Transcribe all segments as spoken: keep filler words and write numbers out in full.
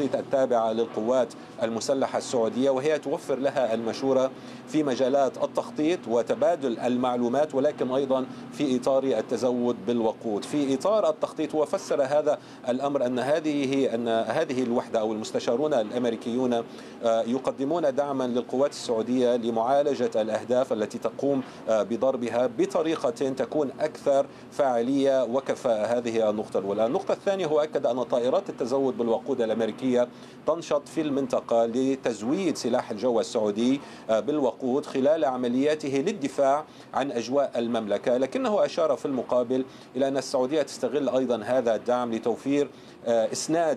التخطيط التابعة للقوات المسلحة السعودية، وهي توفر لها المشورة في مجالات التخطيط وتبادل المعلومات، ولكن أيضا في إطار التزود بالوقود. في إطار التخطيط هو فسر هذا الأمر أن هذه هي أن هذه الوحدة أو المستشارون الأمريكيون يقدمون دعما للقوات السعودية لمعالجة الأهداف التي تقوم بضربها بطريقة تكون أكثر فاعلية وكفاءة. هذه النقطة الأولى. النقطة الثانية هو أكد أن طائرات التزود بالوقود الأمريكية تنشط في المنطقة لتزويد سلاح الجو السعودي بالوقود خلال عملياته للدفاع عن أجواء المملكة، لكنه أشار في المقابل إلى أن السعودية تستغل أيضا هذا الدعم لتوفير إسناد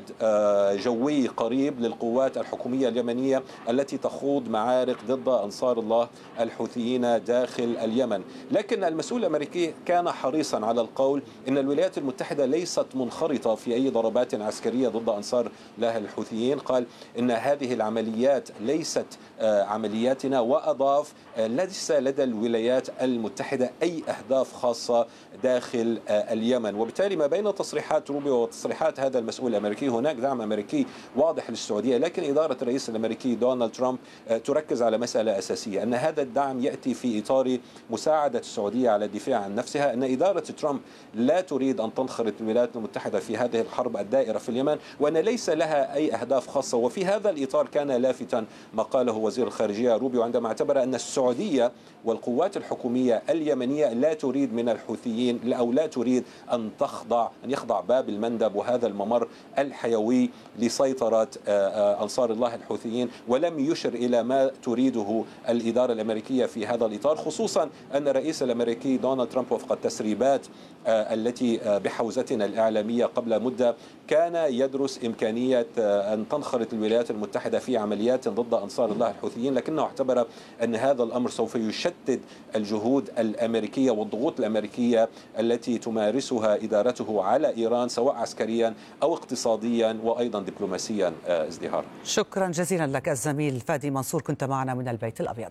جوي قريب للقوات الحكومية اليمنية التي تخوض معارك ضد أنصار الله الحوثيين داخل اليمن. لكن المسؤول الأمريكي كان حريصا على القول إن الولايات المتحدة ليست منخرطة في أي ضربات عسكرية ضد أنصار الله الحوثيين. قال إن هذه العمليات ليست عملياتنا، وأضاف ليس لدى الولايات المتحدة أي أهداف خاصة داخل اليمن. وبالتالي ما بين تصريحات روبيو وتصريحات هذا المسؤول الأمريكي هناك دعم أمريكي واضح للسعودية، لكن إدارة الرئيس الأمريكي دونالد ترامب تركز على مسألة أساسية، أن هذا الدعم يأتي في إطار مساعدة السعودية على الدفاع عن نفسها، أن إدارة ترامب لا تريد أن تنخرط الولايات المتحدة في هذه الحرب الدائرة في اليمن، وأن ليس لها أي أهداف خاصة. وفي هذا الإطار كان لافتا ما قاله وزير الخارجية روبيو عندما اعتبر أن السعودية والقوات الحكومية اليمنية لا تريد من الحوثيين أو لا تريد أن تخضع أن يخضع باب المندب وهذا الممر الحيوي لسيطرة أنصار الله الحوثيين، ولم يشر إلى ما تريده الإدارة الأمريكية في هذا الإطار، خصوصا أن الرئيس الأمريكي دونالد ترامب وفق التسريبات التي بحوزتنا الإعلامية قبل مدة كان يدرس إمكانية أن تنخرط الولايات المتحدة في عمليات ضد أنصار الله الحوثيين، لكنه اعتبر أن هذا الأمر سوف يشتت الجهود الأمريكية والضغوط الأمريكية التي تمارسها إدارته على إيران سواء عسكريا أو اقتصاديا وأيضا دبلوماسيا. ازدهار، شكرا جزيلا لك الزميل فادي منصور، كنت معنا من البيت الأبيض.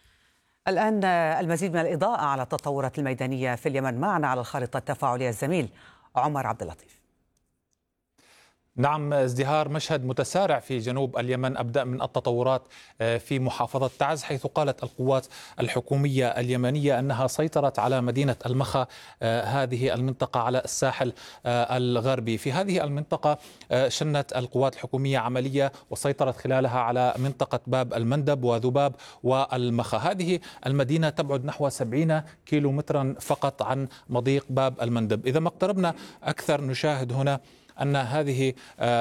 الآن المزيد من الإضاءة على التطورات الميدانية في اليمن معنا على الخارطة التفاعلية الزميل عمر عبد اللطيف. نعم، ازدهار، مشهد متسارع في جنوب اليمن. أبدأ من التطورات في محافظة تعز، حيث قالت القوات الحكومية اليمنية أنها سيطرت على مدينة المخا، هذه المنطقة على الساحل الغربي. في هذه المنطقة شنت القوات الحكومية عملية وسيطرت خلالها على منطقة باب المندب وذباب والمخا. هذه المدينة تبعد نحو سبعين كيلو مترا فقط عن مضيق باب المندب. إذا ما اقتربنا أكثر نشاهد هنا أن هذه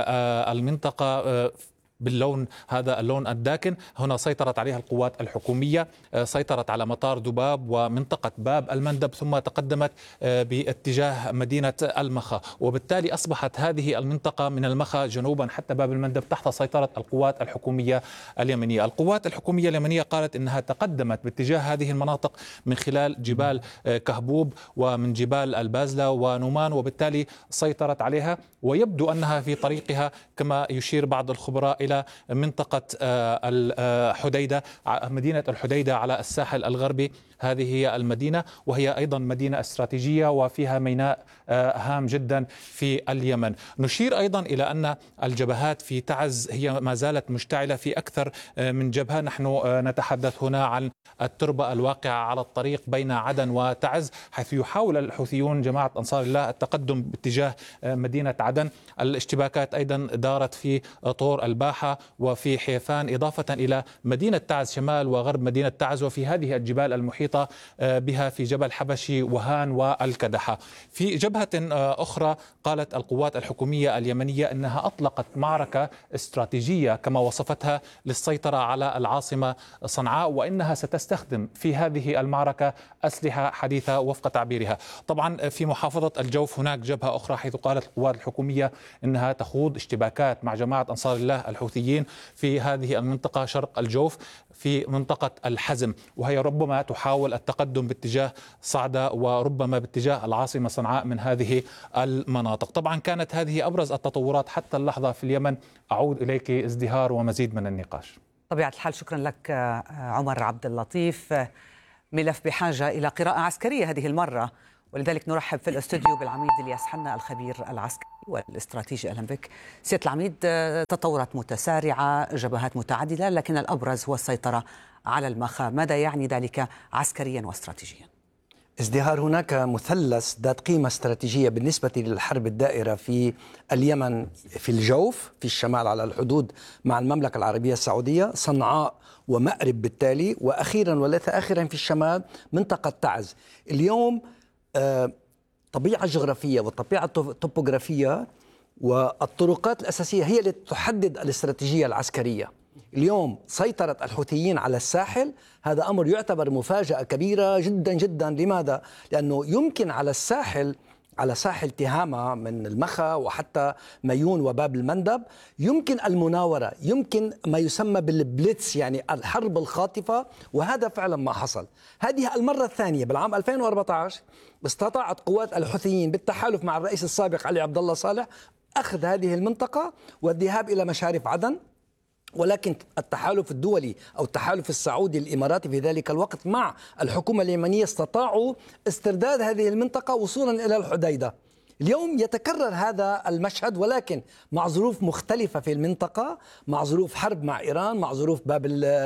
المنطقة باللون هذا اللون الداكن هنا سيطرت عليها القوات الحكومية، سيطرت على مطار ذباب ومنطقة باب المندب، ثم تقدمت باتجاه مدينة المخا، وبالتالي أصبحت هذه المنطقة من المخا جنوبا حتى باب المندب تحت سيطرة القوات الحكومية اليمنية. القوات الحكومية اليمنية قالت إنها تقدمت باتجاه هذه المناطق من خلال جبال كهبوب ومن جبال البازلة ونومان، وبالتالي سيطرت عليها، ويبدو أنها في طريقها كما يشير بعض الخبراء إلى منطقة الحديدة، مدينة الحديدة على الساحل الغربي. هذه هي المدينة، وهي أيضا مدينة استراتيجية وفيها ميناء هام جدا في اليمن. نشير أيضا إلى أن الجبهات في تعز هي ما زالت مشتعلة في أكثر من جبهة. نحن نتحدث هنا عن التربة الواقعة على الطريق بين عدن وتعز، حيث يحاول الحوثيون جماعة أنصار الله التقدم باتجاه مدينة عدن. الاشتباكات أيضا دارت في طور الباحة وفي حيفان، إضافة إلى مدينة تعز شمال وغرب مدينة تعز، وفي هذه الجبال المحيطة بها في جبل حبشي وهان والكدحة. في جبهة أخرى قالت القوات الحكومية اليمنية أنها أطلقت معركة استراتيجية كما وصفتها للسيطرة على العاصمة صنعاء، وإنها ستستخدم في هذه المعركة أسلحة حديثة وفق تعبيرها. طبعا في محافظة الجوف هناك جبهة أخرى، حيث قالت القوات الحكومية أنها تخوض اشتباكات مع جماعة أنصار الله الحوثيين في هذه المنطقة شرق الجوف في منطقة الحزم، وهي ربما تحاول التقدم باتجاه صعدة وربما باتجاه العاصمة صنعاء من هذه المناطق. طبعا كانت هذه أبرز التطورات حتى اللحظة في اليمن. أعود إليك ازدهار ومزيد من النقاش. طبيعة الحال، شكرا لك عمر عبد اللطيف. ملف بحاجة إلى قراءة عسكرية هذه المرة، ولذلك نرحب في الاستوديو بالعميد الياس حنا الخبير العسكري والاستراتيجي. أهلا بك سيادة العميد. تطورات متسارعة، جبهات متعددة، لكن الأبرز هو السيطرة على المخا. ماذا يعني ذلك عسكريا واستراتيجيا؟ ازدهار هناك مثلث ذات قيمة استراتيجية بالنسبة للحرب الدائرة في اليمن، في الجوف في الشمال على الحدود مع المملكة العربية السعودية، صنعاء ومأرب بالتالي، وأخيرا وليس آخرا في الشمال منطقة تعز. اليوم آه طبيعة جغرافية والطبيعة الطبوغرافية والطرقات الأساسية هي التي تحدد الاستراتيجية العسكرية. اليوم سيطرة الحوثيين على الساحل هذا أمر يعتبر مفاجأة كبيرة جدا جدا. لماذا؟ لأنه يمكن على الساحل، على ساحل تهامة من المخا وحتى ميون وباب المندب، يمكن المناورة، يمكن ما يسمى بالبليتس، يعني الحرب الخاطفة، وهذا فعلا ما حصل. هذه المرة الثانية بالعام ألفين وأربعة عشر استطاعت قوات الحوثيين بالتحالف مع الرئيس السابق علي عبد الله صالح أخذ هذه المنطقة والذهاب إلى مشارف عدن، ولكن التحالف الدولي أو التحالف السعودي الإماراتي في ذلك الوقت مع الحكومة اليمنية استطاعوا استرداد هذه المنطقة وصولا إلى الحديدة. اليوم يتكرر هذا المشهد ولكن مع ظروف مختلفة في المنطقة، مع ظروف حرب مع إيران، مع ظروف باب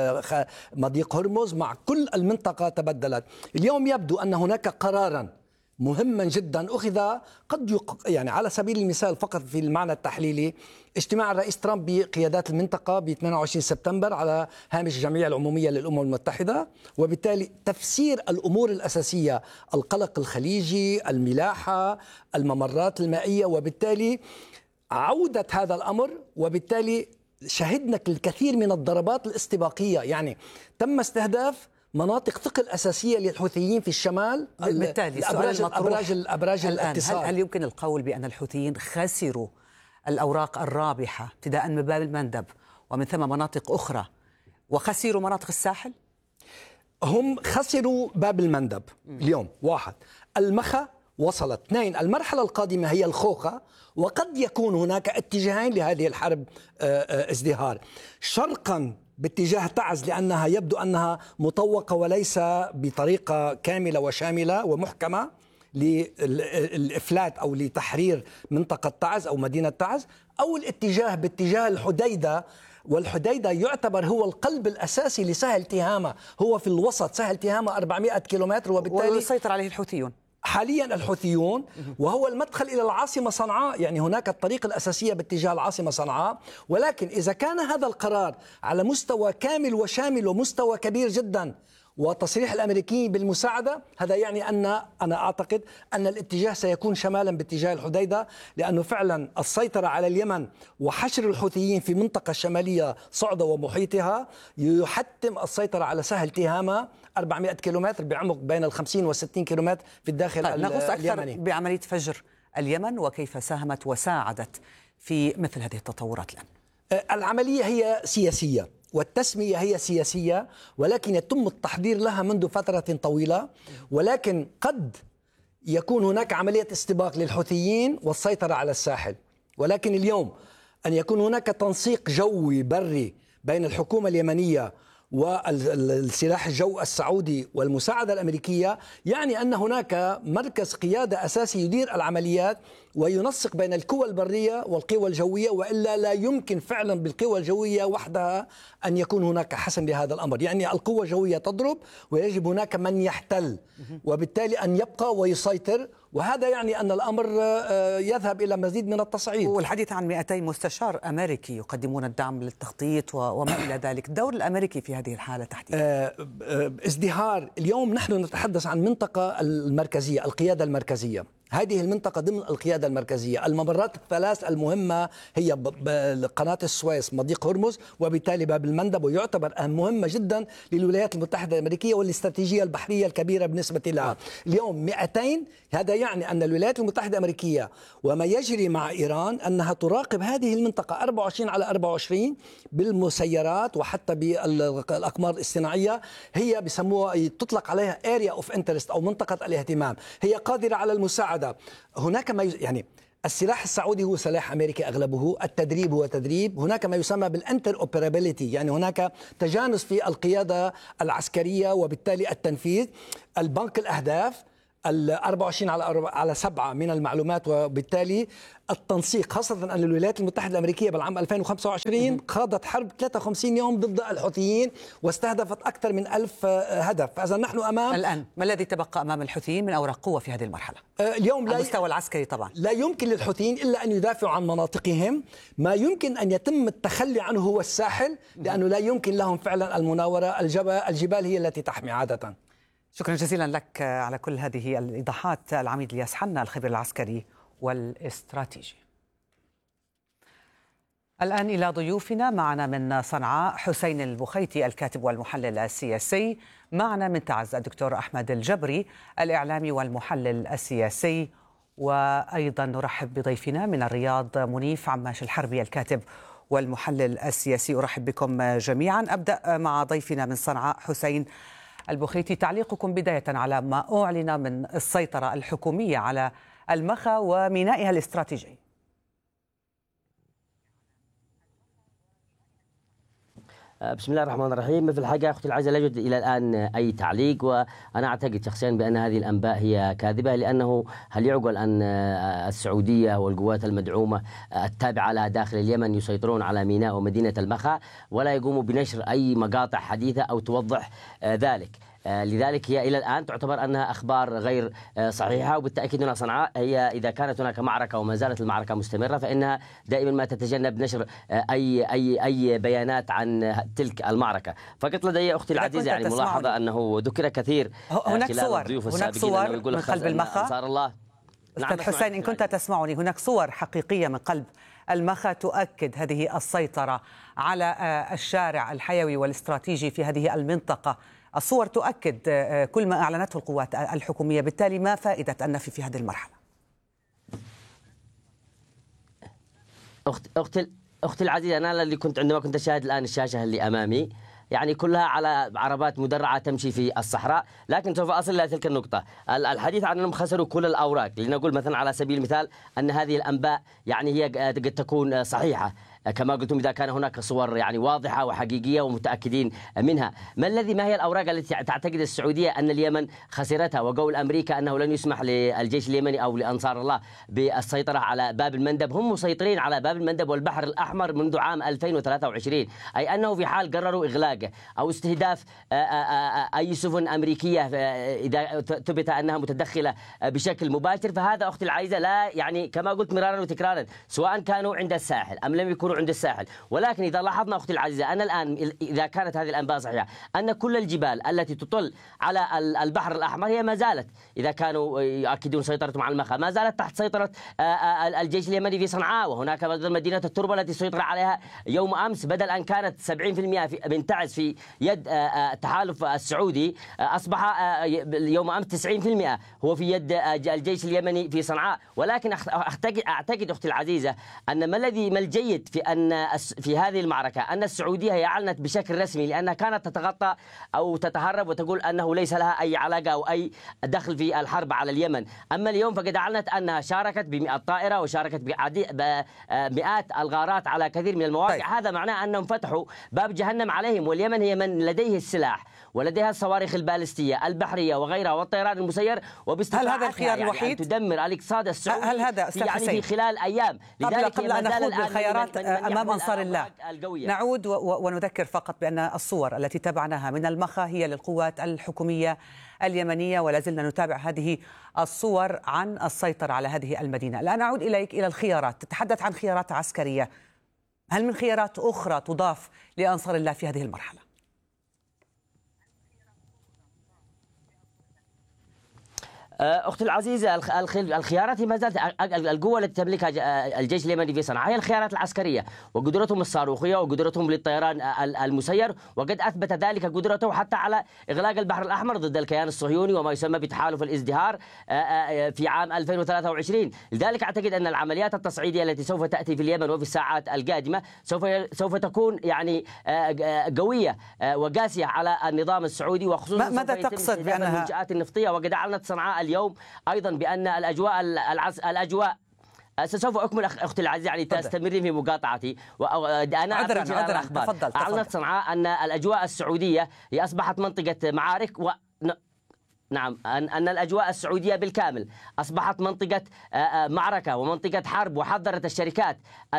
مضيق هرمز، مع كل المنطقة تبدلت. اليوم يبدو أن هناك قراراً مهما جدا أخذ، قد يق... يعني على سبيل المثال فقط في المعنى التحليلي، اجتماع الرئيس ترامب بقيادات المنطقة ب ثمانية وعشرين سبتمبر على هامش الجمعية العمومية للأمم المتحدة، وبالتالي تفسير الأمور الأساسية، القلق الخليجي، الملاحة، الممرات المائية، وبالتالي عودة هذا الأمر، وبالتالي شهدنا الكثير من الضربات الاستباقية. يعني تم استهداف مناطق ثقل أساسية للحوثيين في الشمال، بالتالي الأبراج الأبراج, الأبراج الاتصال. هل, هل يمكن القول بأن الحوثيين خسروا الأوراق الرابحة ابتداء من باب المندب ومن ثم مناطق أخرى وخسروا مناطق الساحل؟ هم خسروا باب المندب اليوم واحد، المخا وصلت اثنين، المرحلة القادمة هي الخوخة، وقد يكون هناك اتجاهين لهذه الحرب ازدهار، شرقا باتجاه تعز لأنها يبدو أنها مطوقة وليس بطريقة كاملة وشاملة ومحكمة للإفلات أو لتحرير منطقة تعز أو مدينة تعز، أو الاتجاه باتجاه الحديدة. والحديدة يعتبر هو القلب الأساسي لسهل تهامة، هو في الوسط. سهل تهامة أربعمائة كيلومتر، وبالتالي ويسيطر عليه الحوثيون حاليا الحوثيون، وهو المدخل إلى العاصمة صنعاء. يعني هناك الطريق الأساسية باتجاه العاصمة صنعاء، ولكن إذا كان هذا القرار على مستوى كامل وشامل ومستوى كبير جدا وتصريح الأمريكيين بالمساعدة، هذا يعني أن أنا أعتقد أن الاتجاه سيكون شمالا باتجاه الحديدة، لأنه فعلا السيطرة على اليمن وحشر الحوثيين في منطقة الشمالية صعدة ومحيطها يحتم السيطرة على سهل تهامة أربعمائة كيلومتر بعمق بين الخمسين والستين كيلومتر في الداخل طيب اليمني. نغوص أكثر بعملية فجر اليمن وكيف ساهمت وساعدت في مثل هذه التطورات الآن. العملية هي سياسية والتسمية هي سياسية، ولكن يتم التحضير لها منذ فترة طويلة، ولكن قد يكون هناك عملية استباق للحوثيين والسيطرة على الساحل. ولكن اليوم أن يكون هناك تنسيق جوي بري بين الحكومة اليمنية والسلاح الجو السعودي والمساعدة الأمريكية، يعني أن هناك مركز قيادة أساسي يدير العمليات وينسق بين القوى البرية والقوى الجوية، وإلا لا يمكن فعلا بالقوى الجوية وحدها أن يكون هناك حسم لهذا الأمر. يعني القوى الجوية تضرب ويجب هناك من يحتل، وبالتالي أن يبقى ويسيطر، وهذا يعني أن الأمر يذهب إلى مزيد من التصعيد. والحديث عن مئتين مستشار أمريكي يقدمون الدعم للتخطيط وما إلى ذلك. الدور الأمريكي في هذه الحالة تحديدا؟ ازدهار. اليوم نحن نتحدث عن منطقة المركزية، القيادة المركزية. هذه المنطقة ضمن القيادة المركزية. الممرات الثلاث المهمة هي قناة السويس، مضيق هرمز، وبالتالي باب المندب، ويعتبر مهمة جدا للولايات المتحدة الأمريكية والاستراتيجية البحرية الكبيرة بالنسبة لها. اليوم مئتين، هذا يعني أن الولايات المتحدة الأمريكية وما يجري مع إيران أنها تراقب هذه المنطقة أربعة وعشرين على أربعة وعشرين بالمسيرات وحتى بالأقمار الاصطناعية. هي بسموها، تطلق عليها area of interest أو منطقة الاهتمام. هي قادرة على المساعدة. هناك ما يعني السلاح السعودي هو سلاح أمريكي أغلبه، التدريب هو تدريب، هناك ما يسمى بالانتر اوبرابيليتي، يعني هناك تجانس في القيادة العسكرية وبالتالي التنفيذ. البنك الأهداف ال أربعة وعشرين على على سبعة من المعلومات، وبالتالي التنسيق، خاصة أن الولايات المتحدة الأمريكية بالعام ألفين وخمسة وعشرين خاضت حرب ثلاثة وخمسين يوم ضد الحوثيين واستهدفت أكثر من ألف هدف. فإذا نحن أمام الآن ما الذي تبقى أمام الحوثيين من أوراق قوة في هذه المرحلة؟ اليوم على المستوى العسكري طبعا لا يمكن للحوثيين إلا أن يدافعوا عن مناطقهم. ما يمكن أن يتم التخلي عنه هو الساحل، لأنه لا يمكن لهم فعلا المناورة. الجبال هي التي تحمي عادة. شكرا جزيلا لك على كل هذه الإيضاحات العميد الياس حنا، الخبير العسكري والاستراتيجي. الآن إلى ضيوفنا. معنا من صنعاء حسين البخيتي الكاتب والمحلل السياسي، معنا من تعز الدكتور أحمد الجبري الإعلامي والمحلل السياسي، وأيضا نرحب بضيفنا من الرياض منيف عماش الحربي الكاتب والمحلل السياسي. أرحب بكم جميعا. أبدأ مع ضيفنا من صنعاء حسين البخيتي، تعليقكم بداية على ما أعلن من السيطرة الحكومية على المخا ومينائها الاستراتيجي. بسم الله الرحمن الرحيم. في الحقيقة أختي العزيزة لا يوجد إلى الآن أي تعليق، وأنا أعتقد شخصيا بأن هذه الأنباء هي كاذبة، لأنه هل يعقل أن السعودية والقوات المدعومة التابعة لها داخل اليمن يسيطرون على ميناء ومدينة المخا ولا يقوموا بنشر أي مقاطع حديثة أو توضح ذلك؟ لذلك هي إلى الآن تعتبر أنها أخبار غير صحيحة. وبالتأكيد هنا صنعاء هي إذا كانت هناك معركة وما زالت المعركة مستمرة فإنها دائما ما تتجنب نشر أي أي أي بيانات عن تلك المعركة. فقط لدي أختي العزيزة يعني ملاحظة أنه ذكر كثير هناك صور هناك صور من قلب المخا. أنصار الله. أستاذ حسين إن كنت تسمعني، هناك صور حقيقية من قلب المخا تؤكد هذه السيطرة على الشارع الحيوي والاستراتيجي في هذه المنطقة. الصور تؤكد كل ما أعلنته القوات الحكومية. بالتالي ما فائدة النفي في هذه المرحلة؟ أخت أختي أختي العزيزة، أنا اللي كنت عندما كنت أشاهد الآن الشاشة اللي أمامي يعني كلها على عربات مدرعة تمشي في الصحراء، لكن سوف أصل إلى تلك النقطة. الحديث عن أنهم خسروا كل الأوراق، لنقول مثلا على سبيل المثال أن هذه الأنباء يعني هي قد تكون صحيحة كما قلتم إذا كان هناك صور يعني واضحة وحقيقية ومتأكدين منها. ما الذي ما هي الأوراق التي تعتقد السعودية أن اليمن خسرتها؟ وقول أمريكا أنه لن يسمح للجيش اليمني أو لأنصار الله بالسيطرة على باب المندب. هم مسيطرين على باب المندب والبحر الأحمر منذ عام ألفين وثلاثة وعشرين، أي أنه في حال قرروا إغلاقه أو استهداف أي سفن أمريكية إذا ثبت أنها متدخلة بشكل مباشر، فهذا أختي العزيزة لا يعني كما قلت مرارا وتكرارا سواء كانوا عند الساحل أم لم يكونوا عند الساحل. ولكن إذا لاحظنا أختي العزيزة أن الآن إذا كانت هذه الأنباء صحيحة أن كل الجبال التي تطل على البحر الأحمر هي ما زالت، إذا كانوا يؤكدون سيطرتهم على المخا، ما زالت تحت سيطرة الجيش اليمني في صنعاء. وهناك مدينة التربة التي سيطر عليها يوم أمس، بدل أن كانت سبعين بالمئة من تعز في يد التحالف السعودي أصبح يوم أمس تسعين بالمئة هو في يد الجيش اليمني في صنعاء. ولكن أعتقد أختي العزيزة أن ما الذي ما الجيد في أن في هذه المعركة أن السعودية هي أعلنت بشكل رسمي، لأنها كانت تتغطى أو تتهرب وتقول أنه ليس لها أي علاقة أو أي دخل في الحرب على اليمن. أما اليوم فقد أعلنت أنها شاركت بمئات طائرة وشاركت بمئات الغارات على كثير من المواقع. طيب. هذا معناه أنهم فتحوا باب جهنم عليهم، واليمن هي من لديه السلاح ولديها الصواريخ البالستية البحرية وغيرها والطيران المسير، هل هذا الخيار يعني الوحيد؟ أن تدمر الاقتصاد السعودي هل هذا في يعني في خلال أيام. قبل, قبل أن نخوض بالخيارات أمام أنصار الله القوية. نعود ونذكر فقط بأن الصور التي تابعناها من المخا هي للقوات الحكومية اليمنية، ولا زلنا نتابع هذه الصور عن السيطرة على هذه المدينة. الآن أعود إليك إلى الخيارات. تتحدث عن خيارات عسكرية، هل من خيارات أخرى تضاف لأنصار الله في هذه المرحلة؟ أختي العزيزة، الخيارات ما زالت القوة التي تملكها الجيش اليمني في صنعاء هي الخيارات العسكرية وقدرتهم الصاروخية وقدرتهم للطيران المسير، وقد أثبت ذلك قدرته حتى على إغلاق البحر الأحمر ضد الكيان الصهيوني وما يسمى بتحالف الازدهار في عام ألفين وثلاثة وعشرين. لذلك أعتقد أن العمليات التصعيدية التي سوف تأتي في اليمن وفي الساعات القادمة سوف سوف تكون يعني قوية وقاسية على النظام السعودي، وخصوصا ماذا تقصد بأنها المنشآت النفطية. وقد أعلنت صنعاء اليوم أيضا بأن الأجواء العز... الأجواء سوف أكمل أختي العزيزة يعني تستمرين في مقاطعتي وأنا عذرا عذرا تفضل. أعلنت صنعاء أن الأجواء السعودية هي أصبحت منطقة معارك و نعم أن أن الأجواء السعودية بالكامل أصبحت منطقة معركة ومنطقة حرب، وحذرت الشركات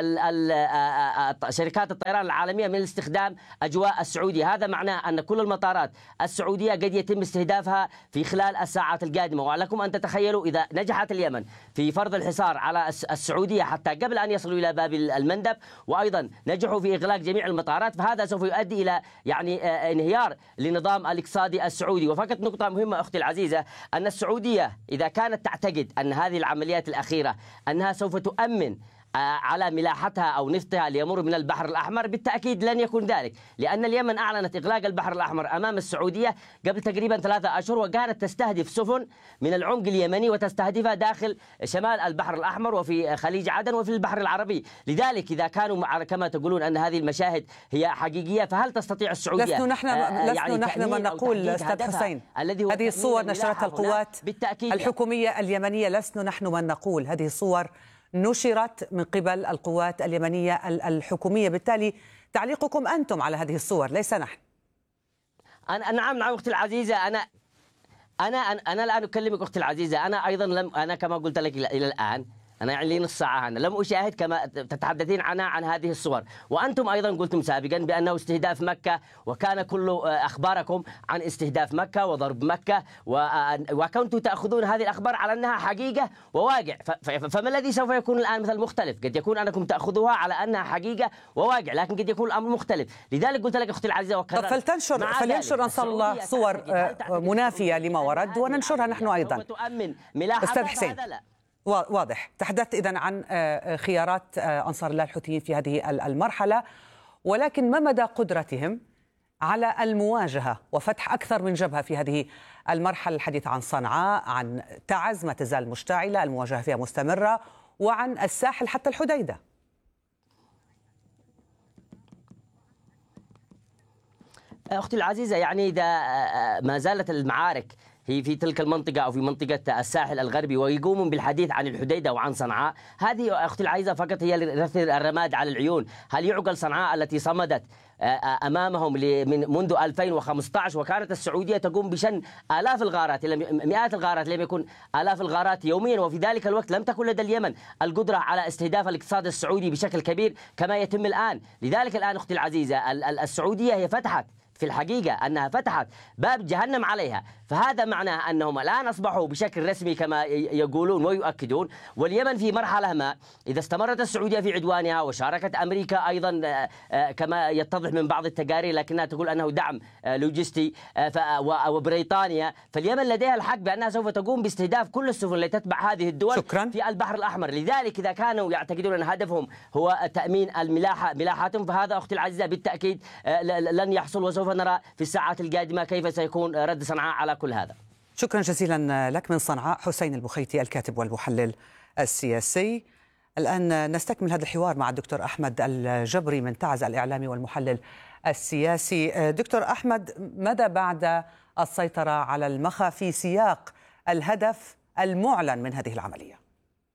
شركات الطيران العالمية من استخدام أجواء السعودية. هذا معناه أن كل المطارات السعودية قد يتم استهدافها في خلال الساعات القادمة. ولكم أن تتخيلوا إذا نجحت اليمن في فرض الحصار على السعودية حتى قبل أن يصلوا إلى باب المندب، وأيضا نجحوا في إغلاق جميع المطارات، فهذا سوف يؤدي إلى يعني انهيار لنظام الاقتصادي السعودي. وفقط نقطة مهمة أختي العزيزة، أن السعودية إذا كانت تعتقد أن هذه العمليات الأخيرة أنها سوف تؤمن على ملاحتها أو نفطها ليمر من البحر الأحمر، بالتأكيد لن يكون ذلك، لأن اليمن أعلنت إغلاق البحر الأحمر أمام السعودية قبل تقريبا ثلاثة أشهر، وكانت تستهدف سفن من العمق اليمني وتستهدفها داخل شمال البحر الأحمر وفي خليج عدن وفي البحر العربي. لذلك إذا كانوا كما تقولون أن هذه المشاهد هي حقيقية، فهل تستطيع السعودية لسنا نحن آه لسنا يعني نحن من نقول أستاذ حسين هذه الصور نشرتها القوات الحكومية اليمنية، لسنا نحن من نقول هذه الصور نشرت من قبل القوات اليمنية الحكومية، بالتالي تعليقكم أنتم على هذه الصور ليس نحن. أنا نعم نعم أختي العزيزة، أنا أنا أنا الآن أكلمك أختي العزيزة، أنا أيضا لم أنا كما قلت لك إلى الآن أنا يعني لي نص ساعة هنا لم أشاهد كما تتحدثين عنها عن هذه الصور، وأنتم أيضا قلتم سابقا بأنه استهداف مكة، وكان كل أخباركم عن استهداف مكة وضرب مكة، وكنتم تأخذون هذه الأخبار على أنها حقيقة وواقع، فما الذي سوف يكون الآن مثل مختلف؟ قد يكون أنكم تأخذوها على أنها حقيقة وواقع، لكن قد يكون الأمر مختلف. لذلك قلت لك أختي العزيزة وكررت، فلتنشر فلينشر أنصار الله صور منافية لما ورد وننشرها نحن أيضا. أستاذ حسين واضح، تحدثت إذن عن خيارات أنصار الله الحوثيين في هذه المرحلة، ولكن ما مدى قدرتهم على المواجهة وفتح أكثر من جبهة في هذه المرحلة؟ الحديث عن صنعاء، عن تعز ما تزال مشتعلة المواجهة فيها مستمرة، وعن الساحل حتى الحديدة. أختي العزيزة، يعني إذا ما زالت المعارك هي في تلك المنطقة أو في منطقة الساحل الغربي ويقومون بالحديث عن الحديدة وعن صنعاء، هذه أختي العزيزة فقط هي لتثير الرماد على العيون. هل يعقل صنعاء التي صمدت أمامهم من منذ ألفين وخمسة عشر وكانت السعودية تقوم بشن آلاف الغارات إلى مئات الغارات، لم يكن آلاف الغارات يوميا، وفي ذلك الوقت لم تكن لدى اليمن القدرة على استهداف الاقتصاد السعودي بشكل كبير كما يتم الآن. لذلك الآن أختي العزيزة السعودية هي فتحت في الحقيقة أنها فتحت باب جهنم عليها، فهذا معناه أنهم الآن أصبحوا بشكل رسمي كما يقولون ويؤكدون، واليمن في مرحلة ما إذا استمرت السعودية في عدوانها وشاركت أمريكا أيضا كما يتضح من بعض التقارير لكنها تقول أنه دعم لوجستي وبريطانيا، فاليمن لديها الحق بأنها سوف تقوم باستهداف كل السفن التي تتبع هذه الدول شكرا. في البحر الأحمر. لذلك إذا كانوا يعتقدون أن هدفهم هو تأمين الملاحة ملاحاتهم، فهذا أختي العزيزة بالتأكيد لن يحصل، وسوف نرى في الساعات القادمة كيف سيكون رد صنعاء على كل هذا. شكرا جزيلا لك من صنعاء حسين البخيتي الكاتب والمحلل السياسي. الآن نستكمل هذا الحوار مع الدكتور أحمد الجبري من تعز الإعلامي والمحلل السياسي. دكتور أحمد، ماذا بعد السيطرة على المخا في سياق الهدف المعلن من هذه العملية؟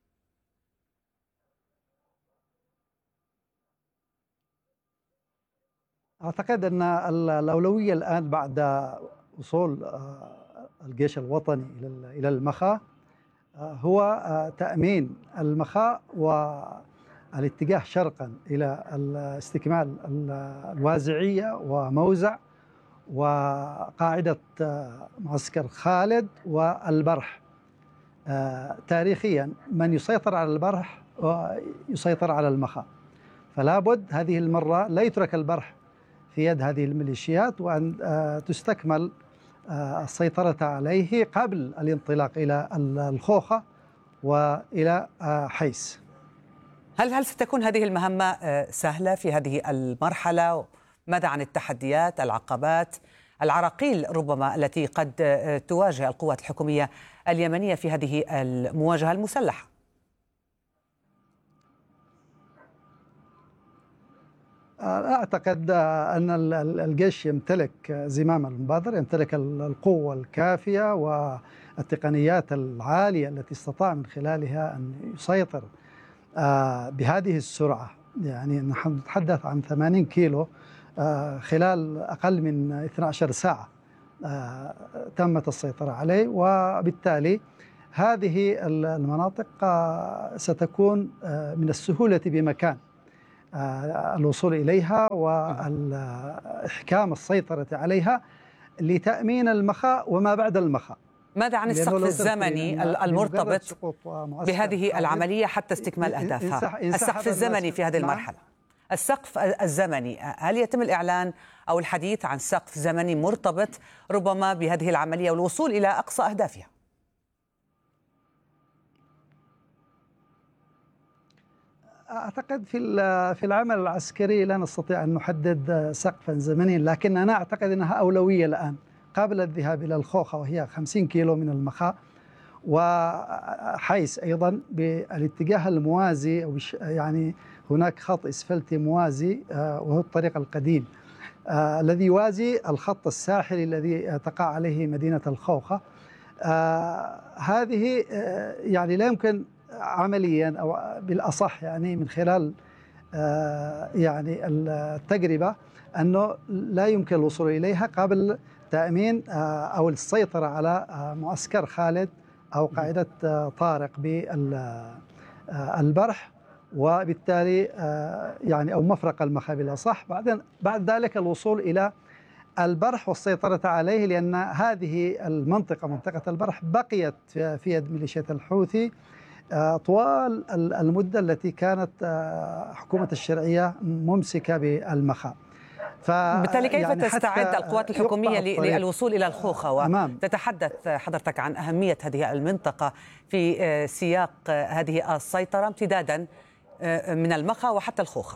أعتقد أن الأولوية الآن بعد وصول الجيش الوطني إلى المخا هو تأمين المخا والاتجاه شرقا إلى استكمال الوازعية وموزع وقاعدة معسكر خالد والبرح. تاريخيا من يسيطر على البرح يسيطر على المخا، فلا بد هذه المرة لا يترك البرح في يد هذه الميليشيات، وأن تستكمل السيطرة عليه قبل الانطلاق إلى الخوخة وإلى حيس. هل هل ستكون هذه المهمة سهلة في هذه المرحلة؟ ماذا عن التحديات، العقبات، العراقيل ربما التي قد تواجه القوات الحكومية اليمنية في هذه المواجهة المسلحة؟ أعتقد أن الجيش يمتلك زمام المبادرة، يمتلك القوة الكافية والتقنيات العالية التي استطاع من خلالها أن يسيطر بهذه السرعة. يعني نحن نتحدث عن ثمانين كيلو خلال أقل من اثنتي عشرة ساعة، تمت السيطرة عليه، وبالتالي هذه المناطق ستكون من السهولة بمكان الوصول إليها وإحكام السيطرة عليها لتأمين المخاء وما بعد المخاء. ماذا عن السقف الزمني المرتبط بهذه العملية حتى استكمال أهدافها؟ السقف الزمني في هذه المرحلة، السقف الزمني، هل يتم الإعلان أو الحديث عن سقف زمني مرتبط ربما بهذه العملية والوصول إلى أقصى أهدافها؟ أعتقد في في العمل العسكري لا نستطيع أن نحدد سقفا زمنيا، لكن أنا أعتقد أنها أولوية الآن قبل الذهاب إلى الخوخة وهي خمسين كيلو من المخاء، وحيث أيضا بالاتجاه الموازي أو يعني هناك خط إسفلتي موازي وهو الطريق القديم الذي يوازي الخط الساحلي الذي تقع عليه مدينة الخوخة. هذه يعني لا يمكن عمليا أو بالأصح يعني من خلال يعني التجربة أنه لا يمكن الوصول إليها قبل تأمين أو السيطرة على معسكر خالد أو قاعدة طارق بالبرح، وبالتالي يعني أو مفرق المخا بالأصح، بعدين بعد ذلك الوصول إلى البرح والسيطرة عليه، لأن هذه المنطقة منطقة البرح بقيت في يد ميليشيا الحوثي طوال المدة التي كانت حكومة الشرعية ممسكة بالمخا. بالتالي كيف يعني تستعد القوات الحكومية للوصول إلى الخوخة؟ وتتحدث حضرتك عن أهمية هذه المنطقة في سياق هذه السيطرة امتدادا من المخا وحتى الخوخة.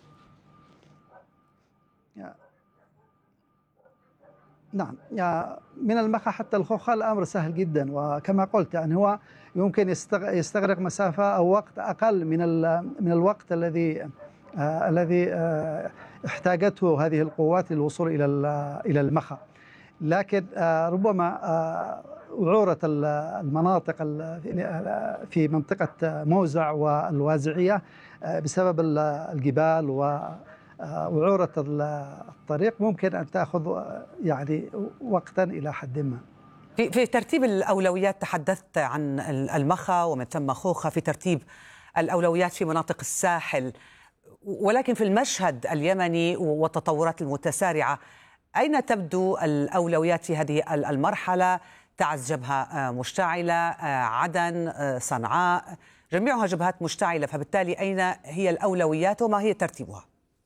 نعم، من المخا حتى الخوخة الأمر سهل جدا، وكما قلت يعني هو يمكن يستغرق مسافة أو وقت أقل من من الوقت الذي آه الذي آه احتاجته هذه القوات للوصول إلى إلى المخا. لكن آه ربما آه وعورة المناطق في منطقة موزع والوازعية آه بسبب الجبال ووعورة الطريق ممكن أن تأخذ يعني وقتا إلى حد ما. في في ترتيب الأولويات تحدثت عن المخا ومن ثم خوخة، في ترتيب الأولويات في مناطق الساحل، ولكن في المشهد اليمني والتطورات المتسارعة أين تبدو الأولويات في هذه المرحلة؟ تعز جبهة مشتعلة، عدن، صنعاء، جميعها جبهات مشتعلة، فبالتالي أين هي الأولويات وما هي ترتيبها؟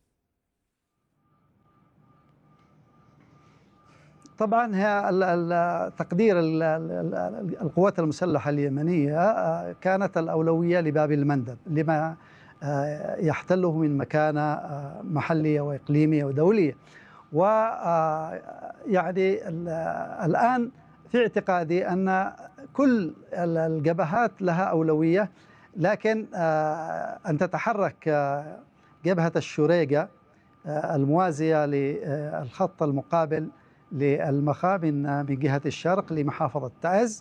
طبعا هي تقدير القوات المسلحة اليمنية كانت الأولوية لباب المندب لما يحتله من مكانة محلية وإقليمية ودولية. ويعني الآن في اعتقادي أن كل الجبهات لها أولوية، لكن أن تتحرك جبهة الشريقة الموازية للخط المقابل للمخا من من جهة الشرق لمحافظة تعز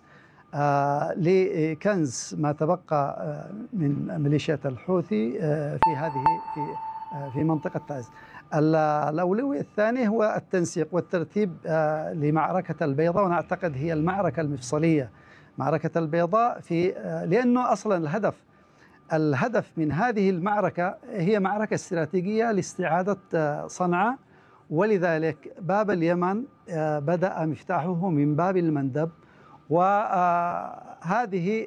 لكنز ما تبقى من ميليشيا الحوثي في هذه في في منطقة تعز. الأولوية الثانية هو التنسيق والترتيب لمعركة البيضاء، وأنا أعتقد هي المعركة المفصلية معركة البيضاء، في لأنه أصلا الهدف الهدف من هذه المعركة هي معركة استراتيجية لاستعادة صنعاء، ولذلك باب اليمن بدأ مفتاحه من باب المندب، وهذه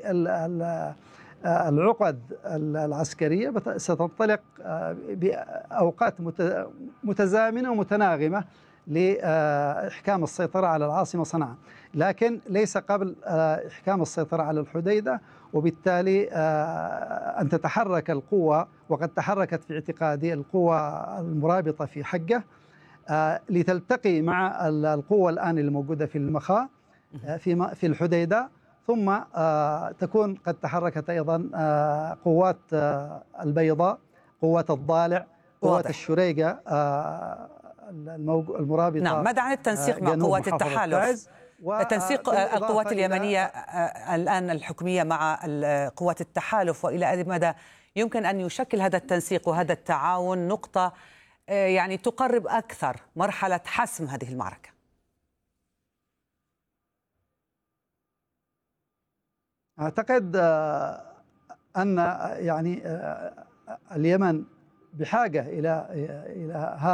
العقد العسكرية ستنطلق بأوقات متزامنة ومتناغمة لإحكام السيطرة على العاصمة صنعاء، لكن ليس قبل إحكام السيطرة على الحديدة. وبالتالي أن تتحرك القوة، وقد تحركت في اعتقادي القوة المرابطة في حقه لتلتقي مع القوة الآن الموجودة في المخا في في الحديدة، ثم تكون قد تحركت أيضا قوات البيضاء، قوات الضالع، قوات الشريقة المرابطة. نعم، ماذا عن التنسيق مع قوات التحالف؟ تنسيق القوات اليمنية الآن الحكومية مع قوات التحالف، وإلى أي مدى يمكن أن يشكل هذا التنسيق وهذا التعاون نقطة يعني تقرب أكثر مرحلة حسم هذه المعركة؟ أعتقد أن يعني اليمن بحاجة إلى إلى